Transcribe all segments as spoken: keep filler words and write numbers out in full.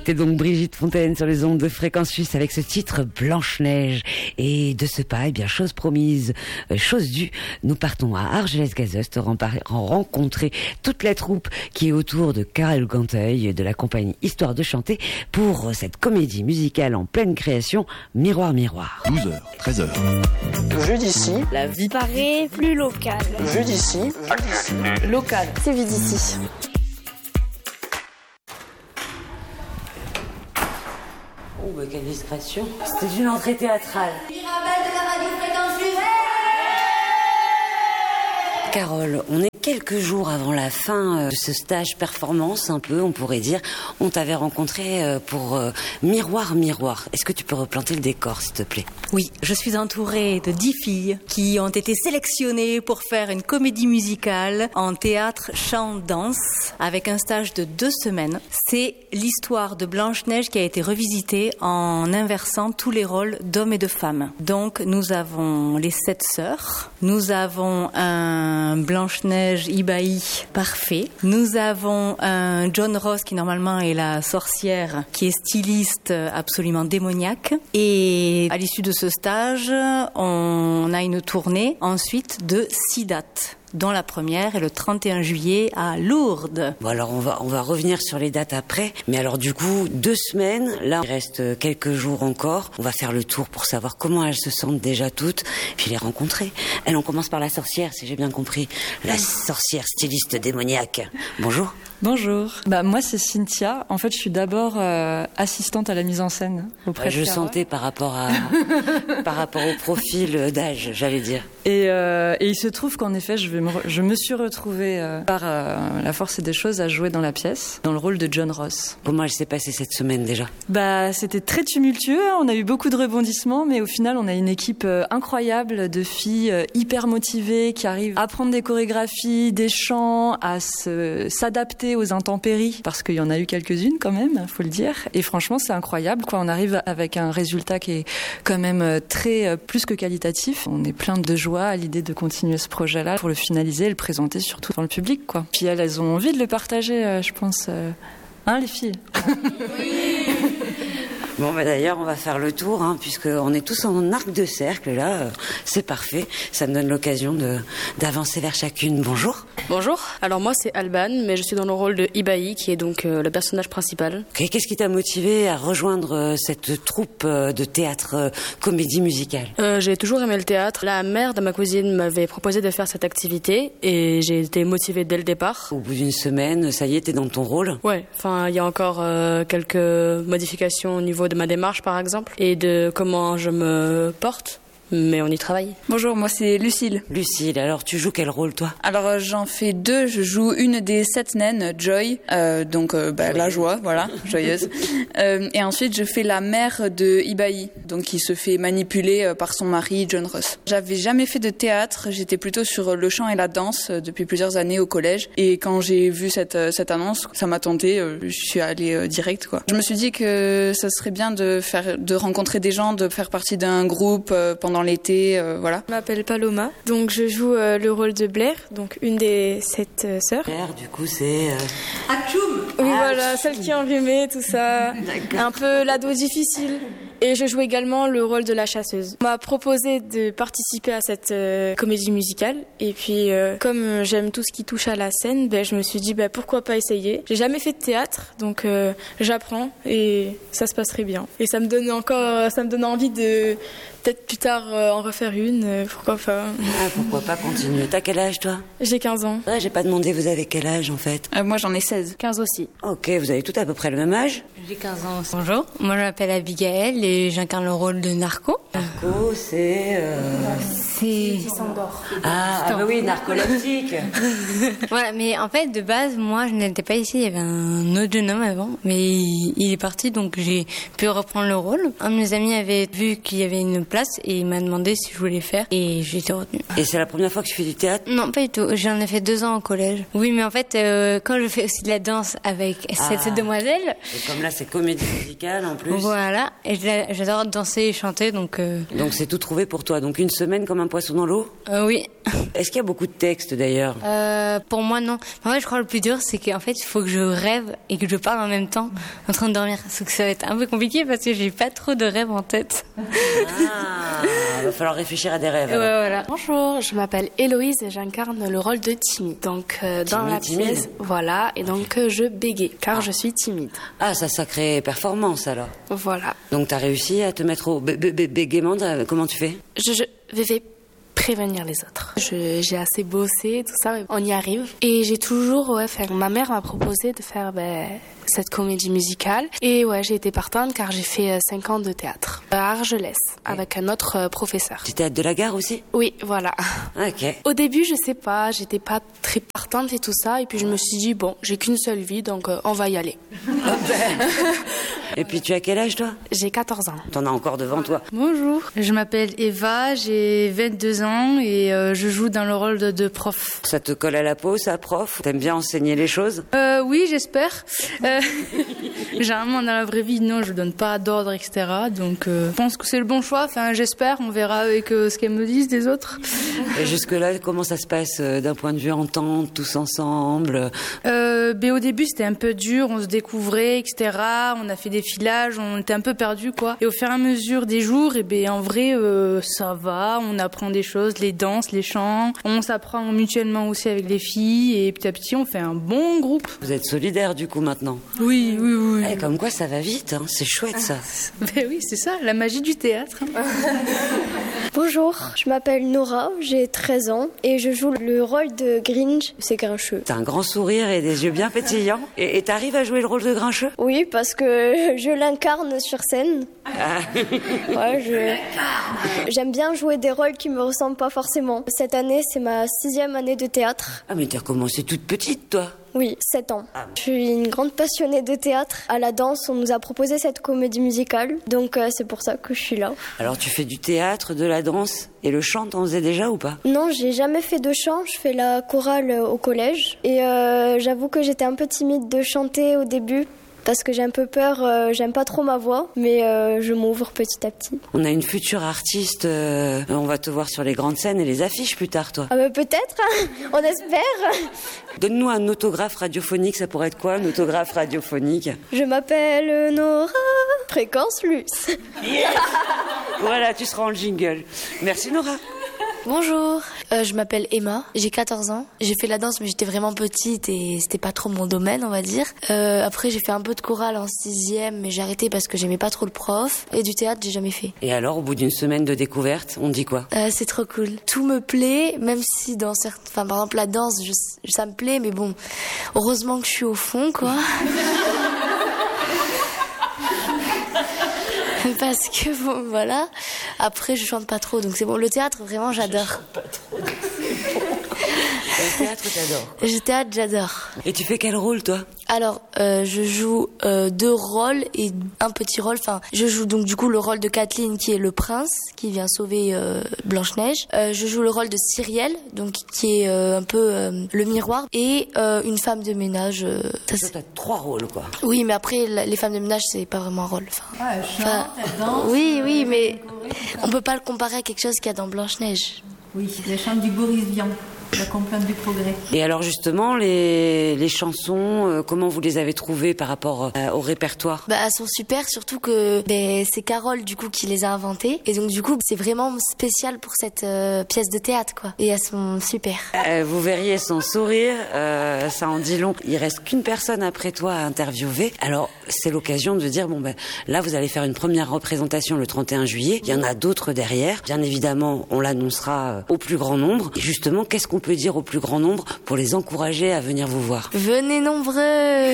C'était donc Brigitte Fontaine sur les ondes de Fréquence Suisse avec ce titre Blanche-Neige. Et de ce pas, eh bien, chose promise, euh, chose due, nous partons à Argelès-Gazost rencontrer toute la troupe qui est autour de Karel Ganteuil de la compagnie Histoire de chanter pour cette comédie musicale en pleine création, Miroir Miroir. douze heures, treize heures. Vue d'ici, la vie paraît plus locale. Vue d'ici, Local, c'est vu d'ici. Oh, bah, quelle discrétion. C'était une entrée théâtrale. Mirabelle de la radio Fréquence Suisse. Carole, on est quelques jours avant la fin de ce stage performance, un peu, on pourrait dire. On t'avait rencontré pour Miroir Miroir. Est-ce que tu peux replanter le décor, s'il te plaît? Oui, je suis entourée de dix filles qui ont été sélectionnées pour faire une comédie musicale en théâtre, chant, danse, avec un stage de deux semaines. C'est l'histoire de Blanche-Neige qui a été revisitée en inversant tous les rôles d'hommes et de femmes. Donc, nous avons les sept sœurs. Nous avons un Blanche-Neige Ibaï parfait. Nous avons un John Ross qui normalement est la sorcière, qui est styliste absolument démoniaque. Et à l'issue de ce stage, on a une tournée ensuite de six dates, dont la première est le trente et un juillet à Lourdes. Bon, alors on va on va revenir sur les dates après, mais alors du coup deux semaines, là il reste quelques jours encore. On va faire le tour pour savoir comment elles se sentent déjà toutes, puis les rencontrer. Elle, on commence par la sorcière, si j'ai bien compris, la sorcière styliste démoniaque. Bonjour. Bonjour. Bah moi c'est Cynthia. En fait je suis d'abord euh, assistante à la mise en scène auprès ouais, de Je Cara. sentais par rapport à par rapport au profil d'âge, j'allais dire. Et, euh, et il se trouve qu'en effet je, vais me, re- je me suis retrouvée euh, par euh, la force des choses à jouer dans la pièce, dans le rôle de John Ross. Comment elle s'est passée cette semaine déjà? Bah c'était très tumultueux. On a eu beaucoup de rebondissements, mais au final on a une équipe euh, incroyable de filles euh, hyper motivées qui arrivent à apprendre des chorégraphies, des chants, à se, s'adapter aux intempéries, parce qu'il y en a eu quelques-unes quand même, faut le dire. Et franchement, c'est incroyable, quoi. On arrive avec un résultat qui est quand même très plus que qualitatif. On est plein de joie à l'idée de continuer ce projet-là pour le finaliser et le présenter surtout dans le public, quoi. Puis elles, elles ont envie de le partager, je pense. Hein, les filles? Oui. Bon, bah d'ailleurs, on va faire le tour, hein, puisqu'on est tous en arc de cercle, là. Euh, c'est parfait. Ça me donne l'occasion de, d'avancer vers chacune. Bonjour. Bonjour. Alors moi, c'est Alban, mais je suis dans le rôle de Ibaï, qui est donc euh, le personnage principal. Okay, qu'est-ce qui t'a motivé à rejoindre euh, cette troupe euh, de théâtre euh, comédie musicale? euh, J'ai toujours aimé le théâtre. La mère de ma cousine m'avait proposé de faire cette activité, et j'ai été motivée dès le départ. Au bout d'une semaine, ça y est, t'es dans ton rôle? Ouais, enfin, il y a encore euh, quelques modifications au niveau de ma démarche par exemple et de comment je me porte, mais on y travaille. Bonjour, moi c'est Lucille. Lucille, alors tu joues quel rôle toi? Alors euh, j'en fais deux, je joue une des sept naines, Joy, euh, donc euh, bah, la joie, voilà, joyeuse. Euh, et ensuite je fais la mère de Ibaï, donc qui se fait manipuler euh, par son mari John Ross. J'avais jamais fait de théâtre, j'étais plutôt sur le chant et la danse euh, depuis plusieurs années au collège. Et quand j'ai vu cette, euh, cette annonce, ça m'a tenté, euh, je suis allée euh, direct quoi. Je me suis dit que ça serait bien de faire, de rencontrer des gens, de faire partie d'un groupe euh, pendant l'été, euh, voilà. Je m'appelle Paloma, donc je joue euh, le rôle de Blair, donc une des sept euh, sœurs. Blair, du coup, c'est... Euh... Atchoum. Oui, ah, voilà, celle qui est enrhumée, tout ça. Un peu l'ado difficile. Et je joue également le rôle de la chasseuse. On m'a proposé de participer à cette euh, comédie musicale. Et puis, euh, comme j'aime tout ce qui touche à la scène, ben, je me suis dit, ben, pourquoi pas essayer. J'ai jamais fait de théâtre, donc euh, j'apprends et ça se passerait bien. Et ça me donne encore, ça me donne envie de peut-être plus tard euh, en refaire une, euh, pourquoi pas. Ah, pourquoi pas continuer. T'as quel âge, toi? J'ai quinze ans. Ouais, j'ai pas demandé, vous avez quel âge, en fait? euh, Moi, j'en ai seize. quinze aussi. Ok, vous avez tout à peu près le même âge? J'ai quinze ans aussi. Bonjour, moi je m'appelle Abigail et j'incarne le rôle de Narco. Narco, c'est... Euh... C'est... Ah, ah bah oui, narcoleptique. Voilà, mais en fait, de base, moi, je n'étais pas ici. Il y avait un autre jeune homme avant, mais il, il est parti, donc j'ai pu reprendre le rôle. Un de mes amis avait vu qu'il y avait une place et il m'a demandé si je voulais faire et j'ai été retenue. Et c'est la première fois que tu fais du théâtre? Non, pas du tout. J'en ai fait deux ans au collège. Oui, mais en fait, euh, quand je fais aussi de la danse avec avec Ah. cette, cette demoiselle. Et comme là, c'est comédie musicale en plus. Voilà, et je- j'adore danser et chanter, donc euh, Donc c'est tout trouvé pour toi. Donc une semaine comme un poisson dans l'eau. euh, oui. Est-ce qu'il y a beaucoup de textes d'ailleurs? Euh, pour moi, non. En fait, je crois que le plus dur, c'est qu'en fait, il faut que je rêve et que je parle en même temps en train de dormir. Donc ça va être un peu compliqué parce que j'ai pas trop de rêves en tête. Ah, il va falloir réfléchir à des rêves. Ouais, alors. voilà. Bonjour, je m'appelle Héloïse et j'incarne le rôle de Timmy. Donc euh, dans Timmy, la timide. pièce, voilà, et donc euh, je bégaye car je suis timide. Ah, ça sacrée performance alors. Voilà. Donc t'as réussi à te mettre au bé- bé- bé- bégaiement. t'as- Comment tu fais? Je, je vais prévenir les autres. Je- J'ai assez bossé, tout ça, mais on y arrive. Et j'ai toujours, ouais, fait, ma mère m'a proposé de faire ben, cette comédie musicale. Et ouais, j'ai été partante car j'ai fait euh, cinq ans de théâtre à Argelès avec un autre euh, professeur. Tu théâtre de la gare aussi? Oui, voilà. Ok. Au début, je sais pas, j'étais pas très partante et tout ça. Et puis je me suis dit, bon, j'ai qu'une seule vie, donc euh, on va y aller. Et puis tu as quel âge toi? J'ai quatorze ans. T'en as encore devant toi. Bonjour, je m'appelle Eva, j'ai vingt-deux ans et euh, je joue dans le rôle de, de prof. Ça te colle à la peau, ça, prof? T'aimes bien enseigner les choses? Euh, oui, j'espère. Euh, généralement, dans la vraie vie, non, je donne pas d'ordre, et cetera. Donc, euh, je pense que c'est le bon choix. Enfin, j'espère. On verra avec euh, ce qu'elles me disent des autres. Et jusque-là, comment ça se passe euh, d'un point de vue entente, tous ensemble? Euh, ben, au début, c'était un peu dur. On se découvrait, et cetera. On a fait des filages, on était un peu perdus, quoi. Et au fur et à mesure des jours, et ben, en vrai, euh, ça va. On apprend des choses, les danses, les chants. On s'apprend mutuellement aussi avec les filles. Et petit à petit, on fait un bon groupe. Vous êtes solidaires du coup maintenant? Oui, oui, oui. Eh, comme quoi ça va vite, hein. C'est chouette ça. Ben oui, c'est ça, la magie du théâtre. Bonjour, je m'appelle Nora, j'ai treize ans et je joue le rôle de Grinch, c'est Grincheux. T'as un grand sourire et des yeux bien pétillants. Et et t'arrives à jouer le rôle de Grincheux? Oui, parce que je l'incarne sur scène. Ah. Ouais, je... J'aime bien jouer des rôles qui me ressemblent pas forcément. Cette année, c'est ma sixième année de théâtre. Ah mais t'as commencé toute petite toi. Oui, sept ans. Je suis une grande passionnée de théâtre. À la danse, on nous a proposé cette comédie musicale, donc euh, c'est pour ça que je suis là. Alors tu fais du théâtre, de la danse et le chant, t'en faisais déjà ou pas? Non, j'ai jamais fait de chant, je fais la chorale au collège. Et euh, j'avoue que j'étais un peu timide de chanter au début. Parce que j'ai un peu peur, euh, j'aime pas trop ma voix, mais euh, je m'ouvre petit à petit. On a une future artiste, euh, on va te voir sur les grandes scènes et les affiches plus tard toi. Ah bah peut-être, hein, on espère. Donne-nous un autographe radiophonique, ça pourrait être quoi un autographe radiophonique? Je m'appelle Nora, fréquence luxe. Yes. Voilà, tu seras en jingle. Merci Nora. Bonjour, euh, je m'appelle Emma, j'ai quatorze ans. J'ai fait la danse mais j'étais vraiment petite et c'était pas trop mon domaine on va dire. Euh, après j'ai fait un peu de chorale en sixième mais j'ai arrêté parce que j'aimais pas trop le prof. Et du théâtre j'ai jamais fait. Et alors au bout d'une semaine de découverte, on dit quoi? Euh, c'est trop cool. Tout me plaît, même si dans certains... Enfin par exemple la danse, je... ça me plaît mais bon, heureusement que je suis au fond quoi. Parce que bon, voilà. Après, je chante pas trop, donc c'est bon. Le théâtre, vraiment, j'adore. Je chante pas trop, donc c'est bon. Le théâtre, t'adores. Le théâtre, j'adore. Et tu fais quel rôle, toi? Alors, euh, je joue euh, deux rôles et un petit rôle. Enfin, je joue donc du coup le rôle de Kathleen, qui est le prince, qui vient sauver euh, Blanche-Neige. Euh, je joue le rôle de Cyrielle, donc qui est euh, un peu euh, le miroir, et euh, une femme de ménage. Euh, ça, ça t'as trois rôles, quoi. Oui, mais après, la, les femmes de ménage, c'est pas vraiment un rôle. Enfin, ah, elle chante, enfin, elle danse. Oui, oui, mais on peut pas le comparer à quelque chose qu'il y a dans Blanche-Neige. Oui, elle chante du Boris Vian. La complainte du progrès. Et alors justement, les, les chansons, euh, comment vous les avez trouvées par rapport euh, au répertoire? Bah, elles sont super, surtout que bah, c'est Carole du coup qui les a inventées. Et donc du coup, c'est vraiment spécial pour cette euh, pièce de théâtre, quoi. Et elles sont super. Euh, vous verriez son sourire, euh, ça en dit long. Il reste qu'une personne après toi à interviewer. Alors c'est l'occasion de dire, bon ben là vous allez faire une première représentation le trente et un juillet. Il y en a d'autres derrière. Bien évidemment, on l'annoncera au plus grand nombre. Et justement, qu'est-ce qu'on peut dire au plus grand nombre pour les encourager à venir vous voir? Venez nombreux.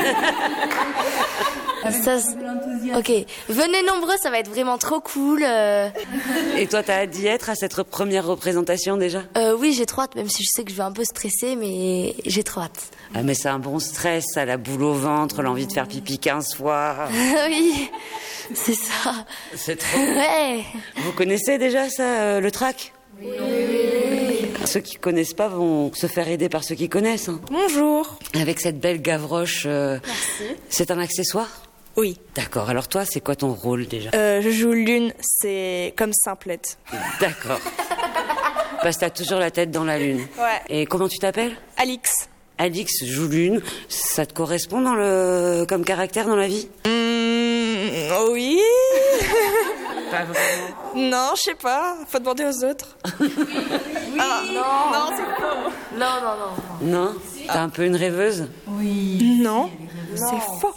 Ça, ok, venez nombreux, ça va être vraiment trop cool. Euh... Et toi, t'as hâte d'y être à cette première représentation déjà? euh, Oui, j'ai trop hâte, même si je sais que je vais un peu stresser, mais j'ai trop hâte. Ah mais c'est un bon stress, ça, la boule au ventre, l'envie de faire pipi quinze fois. Oui, c'est ça. C'est trop. Ouais. Vous connaissez déjà ça, euh, le trac? Oui. Ceux qui connaissent pas vont se faire aider par ceux qui connaissent. Hein. Bonjour, Avec cette belle gavroche, euh, Merci. C'est un accessoire ? Oui. D'accord. Alors toi, c'est quoi ton rôle déjà ? Euh, je joue Lune, c'est comme Simplette. D'accord. Parce que t'as toujours la tête dans la lune. Ouais. Et comment tu t'appelles ? Alix. Alix joue Lune. Ça te correspond dans le comme caractère dans la vie ? Mmh, oui. Pas vraiment. Non, je sais pas. Faut demander aux autres. Oui, ah, non. Non, c'est faux. Non, non, non. Non ? T'es un peu une rêveuse ? Oui. Non, c'est faux.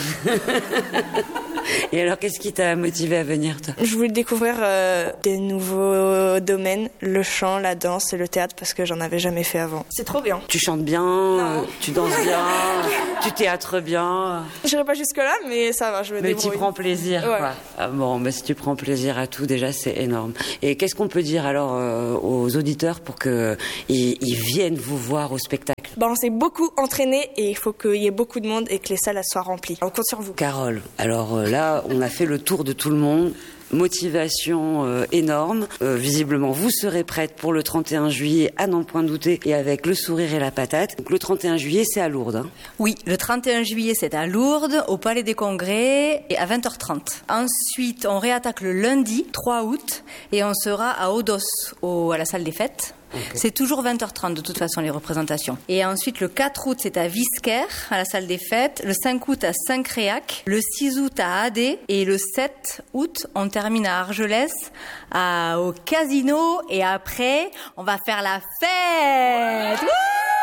Et alors, qu'est-ce qui t'a motivé à venir, toi ? Je voulais découvrir euh, des nouveaux domaines, le chant, la danse et le théâtre, parce que j'en avais jamais fait avant. C'est trop bien. Tu chantes bien, euh, tu danses bien, tu théâtres bien. J'irai pas jusque-là, mais ça va, je me Mais débrouille. tu prends plaisir, Ouais. quoi. Ah bon, mais si tu prends plaisir à tout, déjà, c'est énorme. Et qu'est-ce qu'on peut dire alors euh, aux auditeurs pour qu'ils ils viennent vous voir au spectacle ? Bah, on s'est beaucoup entraîné et il faut qu'il y ait beaucoup de monde et que les salles soient remplies. On compte sur vous. Carole, alors euh, là, on a fait le tour de tout le monde. Motivation euh, énorme. Euh, visiblement, vous serez prête pour le trente et un juillet, à n'en point douter, et avec le sourire et la patate. Donc le trente et un juillet, c'est à Lourdes. Hein. Oui, le trente et un juillet, c'est à Lourdes, au Palais des Congrès, et à vingt heures trente. Ensuite, on réattaque le lundi, trois août, et on sera à Odos, au, à la salle des fêtes. Okay. C'est toujours vingt heures trente de toute façon les représentations. Et ensuite le quatre août c'est à Visquer à la salle des fêtes, le cinq août à Saint-Créac, le six août à Adé et le sept août on termine à Argelès à, au casino et après on va faire la fête. Ouais.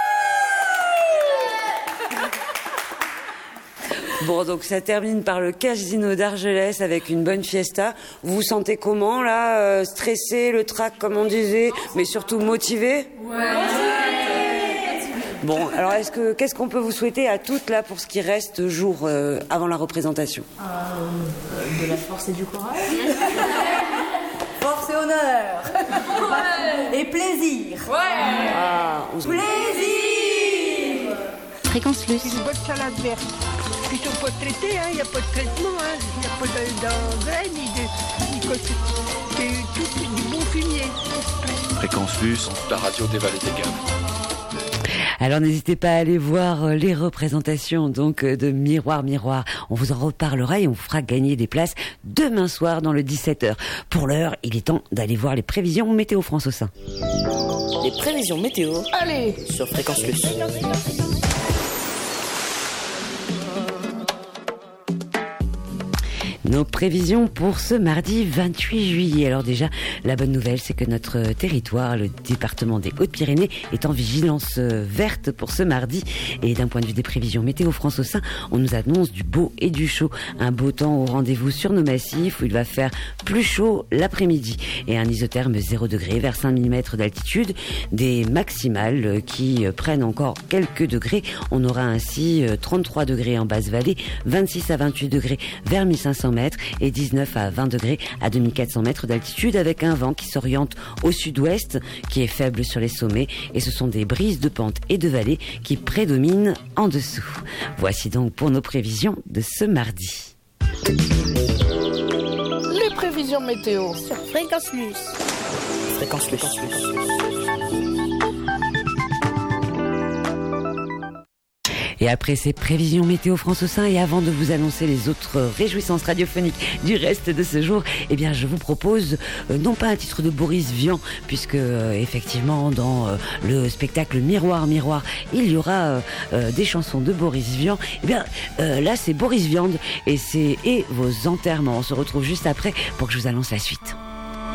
Bon, donc ça termine par le casino d'Argelès avec une bonne fiesta. Vous vous sentez comment, là euh, stressé, le trac, comme on disait, mais surtout motivé ? Ouais. Bon, alors est-ce que qu'est-ce qu'on peut vous souhaiter à toutes, là, pour ce qui reste jour euh, avant la représentation ? euh, De la force et du courage. Force et honneur. Ouais. Et plaisir. Ouais. Ah, on... Plaisir. Fréquence Plus. Une bonne salade verte. Ils ne sont pas traités, il n'y a pas de traitement, il n'y a pas d'engrais, ni de... Ni de c'est tout du bon fumier. Fréquence Plus, la radio des Vallées des Gaves. Alors n'hésitez pas à aller voir les représentations donc de Miroir Miroir. On vous en reparlera et on vous fera gagner des places demain soir dans le dix-sept heures. Pour l'heure, il est temps d'aller voir les prévisions météo France au sein. Les prévisions météo. Allez, sur Fréquence Plus. Nos prévisions pour ce mardi vingt-huit juillet. Alors déjà, la bonne nouvelle, c'est que notre territoire, le département des Hautes-Pyrénées, est en vigilance verte pour ce mardi. Et d'un point de vue des prévisions météo France au sein, on nous annonce du beau et du chaud. Un beau temps au rendez-vous sur nos massifs où il va faire plus chaud l'après-midi. Et un isotherme zéro degré vers cinq millimètres d'altitude. Des maximales qui prennent encore quelques degrés. On aura ainsi trente-trois degrés en basse vallée, vingt-six à vingt-huit degrés vers mille cinq cents mètres et dix-neuf à vingt degrés à deux mille quatre cents mètres d'altitude avec un vent qui s'oriente au sud-ouest qui est faible sur les sommets et ce sont des brises de pente et de vallée qui prédominent en dessous. Voici donc pour nos prévisions de ce mardi. Les prévisions météo sur Fréquence Plus. Fréquence Plus. Et après ces prévisions météo France au sein et avant de vous annoncer les autres réjouissances radiophoniques du reste de ce jour, eh bien je vous propose euh, non pas un titre de Boris Vian, puisque euh, effectivement dans euh, le spectacle Miroir Miroir, il y aura euh, euh, des chansons de Boris Vian. Eh bien euh, là c'est Boris Viande et c'est et vos enterrements. On se retrouve juste après pour que je vous annonce la suite.